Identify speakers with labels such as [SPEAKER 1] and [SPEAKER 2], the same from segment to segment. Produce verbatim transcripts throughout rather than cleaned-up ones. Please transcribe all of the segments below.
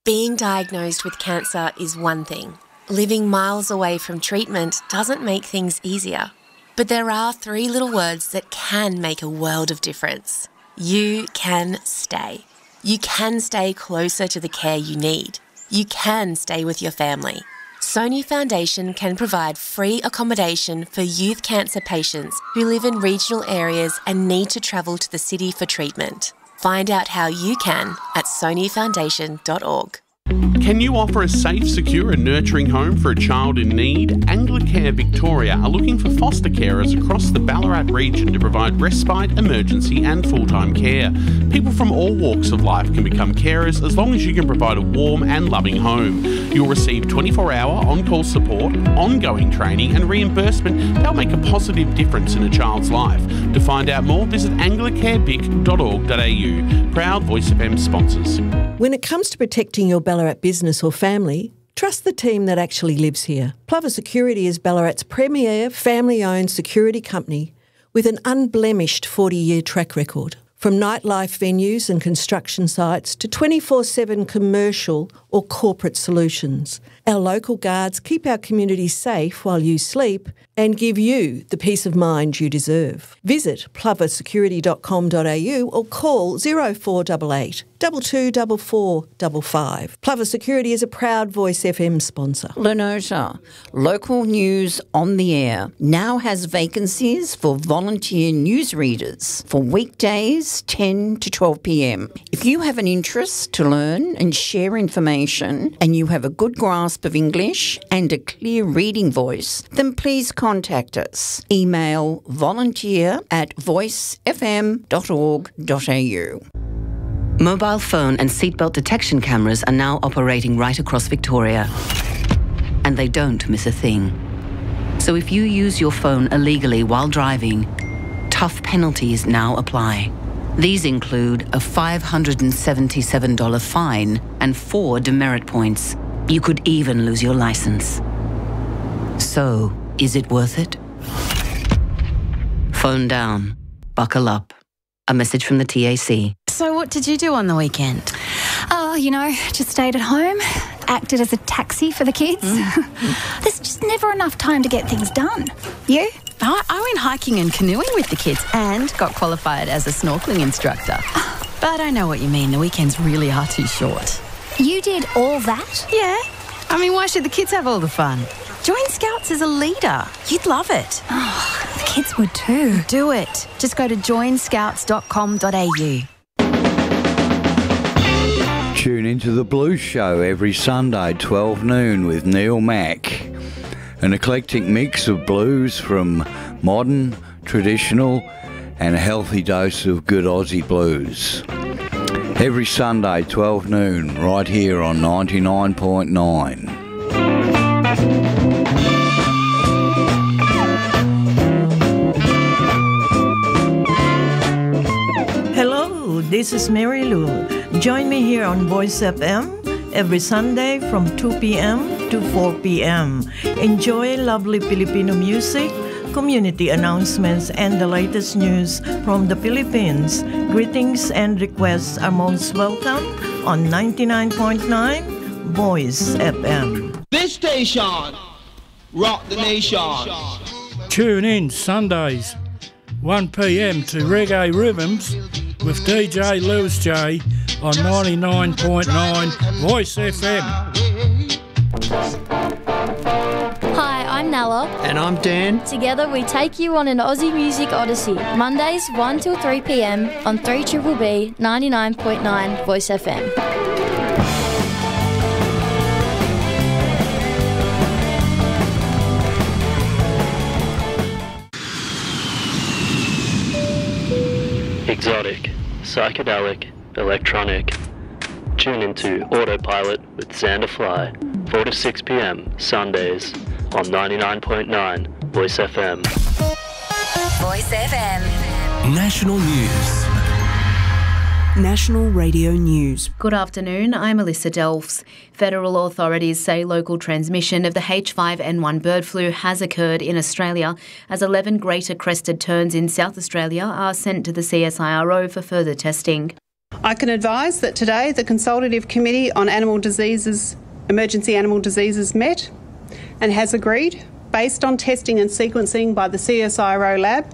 [SPEAKER 1] Being diagnosed with cancer is one thing. Living miles away from treatment doesn't make things easier. But there are three little words that can make a world of difference. You can stay. You can stay closer to the care you need. You can stay with your family. Sony Foundation can provide free accommodation for youth cancer patients who live in regional areas and need to travel to the city for treatment. Find out how you can at sony foundation dot org.
[SPEAKER 2] Can you offer a safe, secure and nurturing home for a child in need? Anglicare Victoria are looking for foster carers across the Ballarat region to provide respite, emergency and full-time care. People from all walks of life can become carers as long as you can provide a warm and loving home. You'll receive twenty-four hour on-call support, ongoing training and reimbursement that'll make a positive difference in a child's life. To find out more, visit anglicare vic dot org dot a u. Proud Voice F M sponsors.
[SPEAKER 3] When it comes to protecting your Ballarat business or family, trust the team that actually lives here. Plover Security is Ballarat's premier family-owned security company with an unblemished forty-year track record. From nightlife venues and construction sites to twenty-four seven commercial or corporate solutions, our local guards keep our community safe while you sleep and give you the peace of mind you deserve. Visit plover security dot com dot a u or call zero four eight eight, two two four four five five. Plover Security is a proud Voice F M sponsor.
[SPEAKER 4] Lenota, local news on the air, now has vacancies for volunteer newsreaders for weekdays ten to twelve p m. If you have an interest to learn and share information and you have a good grasp of English and a clear reading voice, then please contact us. Email volunteer at voice f m dot org dot a u.
[SPEAKER 5] Mobile phone and seatbelt detection cameras are now operating right across Victoria. And they don't miss a thing. So if you use your phone illegally while driving, tough penalties now apply. These include a five hundred seventy-seven dollars fine and four demerit points. You could even lose your license. So, is it worth it? Phone down. Buckle up. A message from the T A C.
[SPEAKER 6] So what did you do on the weekend?
[SPEAKER 7] Oh, you know, just stayed at home, acted as a taxi for the kids. Mm. There's just never enough time to get things done. You?
[SPEAKER 6] I, I went hiking and canoeing with the kids and got qualified as a snorkelling instructor. But I know what you mean. The weekends really are too short.
[SPEAKER 7] You did all that?
[SPEAKER 6] Yeah. I mean, why should the kids have all the fun? Join Scouts as a leader. You'd love it.
[SPEAKER 7] Oh, the kids would too.
[SPEAKER 6] Do it. Just go to join scouts dot com dot a u.
[SPEAKER 8] Tune into The Blues Show every Sunday, twelve noon with Neil Mack. An eclectic mix of blues from modern, traditional and a healthy dose of good Aussie blues. Every Sunday, twelve noon, right here on ninety-nine point nine.
[SPEAKER 9] Hello, this is Mary Lou. Join me here on Voice F M every Sunday from two p m to four p m. Enjoy lovely Filipino music, community announcements, and the latest news from the Philippines. Greetings and requests are most welcome on ninety-nine point nine Voice F M.
[SPEAKER 10] This station, rock the nation.
[SPEAKER 11] Tune in Sundays, one p m to Reggae Rhythms with D J Lewis J on ninety-nine point nine Voice F M.
[SPEAKER 12] Hi, I'm Nella.
[SPEAKER 13] And I'm Dan.
[SPEAKER 12] Together we take you on an Aussie Music Odyssey, Mondays one till three p m on three B B B ninety-nine point nine Voice F M.
[SPEAKER 14] Exotic, psychedelic, electronic. Tune into Autopilot with Xander Fly, four to six p m Sundays on ninety-nine point nine Voice F M.
[SPEAKER 15] Voice F M.
[SPEAKER 16] National News.
[SPEAKER 17] National Radio News.
[SPEAKER 18] Good afternoon, I'm Alyssa Delfs. Federal authorities say local transmission of the H five N one bird flu has occurred in Australia as eleven greater crested terns in South Australia are sent to the C S I R O for further testing.
[SPEAKER 13] I can advise that today the Consultative Committee on Animal Diseases, Emergency Animal Diseases met and has agreed, based on testing and sequencing by the C S I R O lab,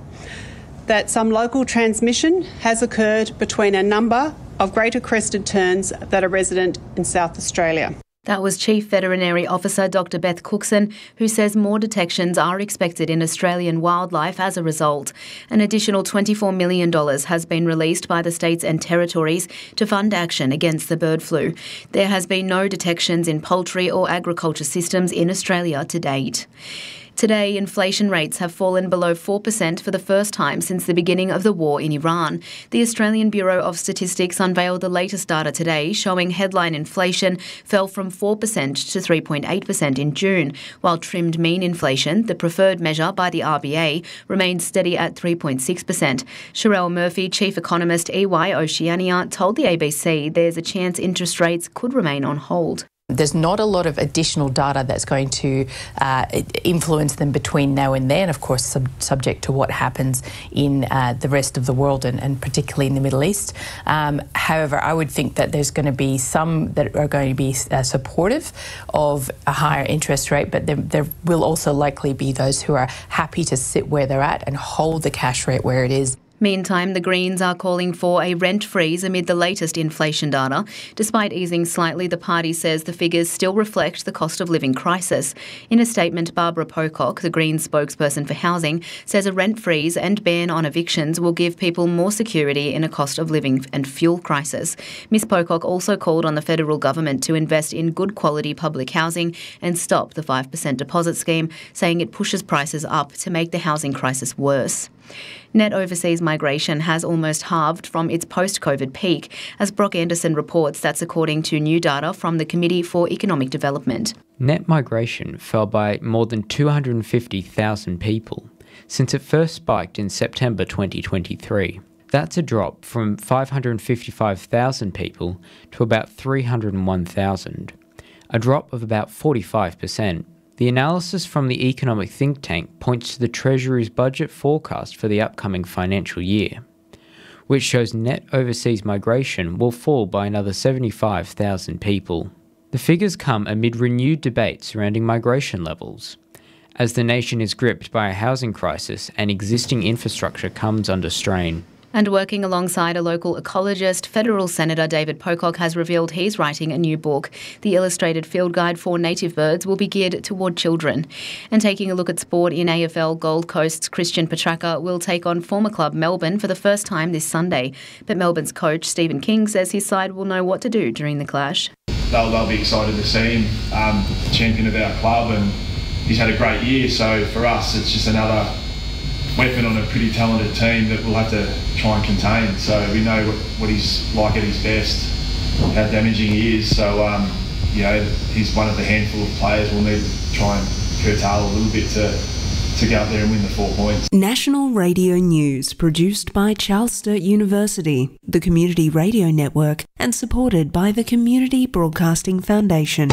[SPEAKER 13] that some local transmission has occurred between a number of greater crested terns that are resident in South Australia.
[SPEAKER 18] That was Chief Veterinary Officer Doctor Beth Cookson, who says more detections are expected in Australian wildlife as a result. An additional twenty-four million dollars has been released by the states and territories to fund action against the bird flu. There has been no detections in poultry or agriculture systems in Australia to date. Today, inflation rates have fallen below four percent for the first time since the beginning of the war in Iran. The Australian Bureau of Statistics unveiled the latest data today, showing headline inflation fell from four percent to three point eight percent in June, while trimmed mean inflation, the preferred measure by the R B A, remained steady at three point six percent. Sherelle Murphy, Chief Economist E Y Oceania, told the A B C there's a chance interest rates could remain on hold.
[SPEAKER 16] There's not a lot of additional data that's going to uh, influence them between now and then, of course, sub- subject to what happens in uh, the rest of the world and, and particularly in the Middle East. Um, however, I would think that there's going to be some that are going to be uh, supportive of a higher interest rate, but there, there will also likely be those who are happy to sit where they're at and hold the cash rate where it is.
[SPEAKER 18] Meantime, the Greens are calling for a rent freeze amid the latest inflation data. Despite easing slightly, the party says the figures still reflect the cost of living crisis. In a statement, Barbara Pocock, the Greens spokesperson for housing, says a rent freeze and ban on evictions will give people more security in a cost of living and fuel crisis. Miss Pocock also called on the federal government to invest in good quality public housing and stop the five percent deposit scheme, saying it pushes prices up to make the housing crisis worse. Net overseas migration has almost halved from its post-COVID peak, as Brock Anderson reports. That's according to new data from the Committee for Economic Development.
[SPEAKER 19] Net migration fell by more than two hundred fifty thousand people since it first spiked in September twenty twenty-three. That's a drop from five hundred fifty-five thousand people to about three hundred one thousand, a drop of about forty-five percent. The analysis from the economic think tank points to the Treasury's budget forecast for the upcoming financial year, which shows net overseas migration will fall by another seventy-five thousand people. The figures come amid renewed debate surrounding migration levels, as the nation is gripped by a housing crisis and existing infrastructure comes under strain.
[SPEAKER 18] And working alongside a local ecologist, Federal Senator David Pocock has revealed he's writing a new book. The illustrated field guide for native birds will be geared toward children. And taking a look at sport in A F L, Gold Coast's Christian Petracca will take on former club Melbourne for the first time this Sunday. But Melbourne's coach, Stephen King, says his side will know what to do during the clash.
[SPEAKER 20] They'll, they'll be excited to see him, um, champion of our club, and he's had a great year. So for us, it's just another weapon on a pretty talented team that we'll have to try and contain. So we know what, what he's like at his best, how damaging he is. So, um, you know, he's one of the handful of players we'll need to try and curtail a little bit to, to go out there and win the four points.
[SPEAKER 17] National Radio News, produced by Charles Sturt University, the Community Radio Network, and supported by the Community Broadcasting Foundation.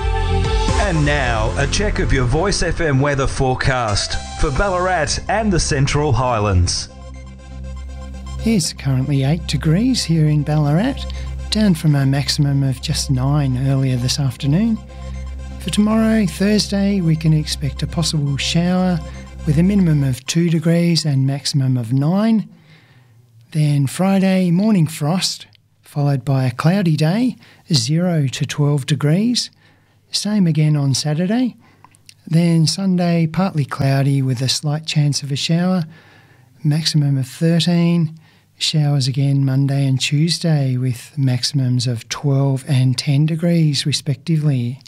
[SPEAKER 21] And now, a check of your Voice F M weather forecast for Ballarat and the Central Highlands.
[SPEAKER 22] It's currently eight degrees here in Ballarat, down from a maximum of just nine earlier this afternoon. For tomorrow, Thursday, we can expect a possible shower with a minimum of two degrees and maximum of nine. Then Friday, morning frost, followed by a cloudy day, zero to twelve degrees. Same again on Saturday. Then Sunday, partly cloudy with a slight chance of a shower, maximum of thirteen. Showers again Monday and Tuesday with maximums of twelve and ten degrees respectively.